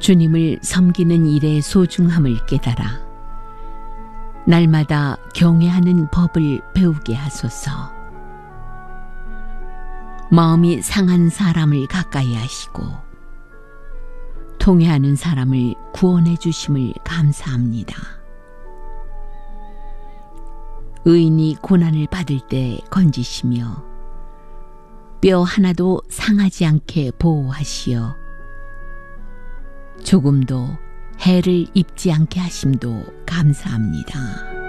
주님을 섬기는 일의 소중함을 깨달아 날마다 경외하는 법을 배우게 하소서. 마음이 상한 사람을 가까이 하시고 통회하는 사람을 구원해 주심을 감사합니다. 의인이 고난을 받을 때 건지시며 뼈 하나도 상하지 않게 보호하시어 조금도 해를 입지 않게 하심도 감사합니다.